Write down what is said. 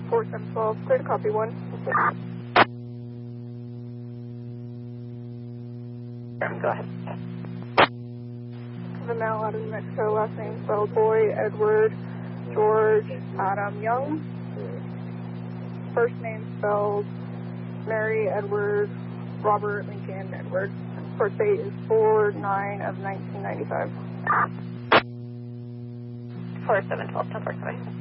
4712, clear to copy 1. Go ahead. The male out of New Mexico, last name spelled Boy, Edward, George, Adam, Young. First name spelled Mary, Edward, Robert, Lincoln, Edward. Birth date is 4/9 of 1995. 4712, 10 away.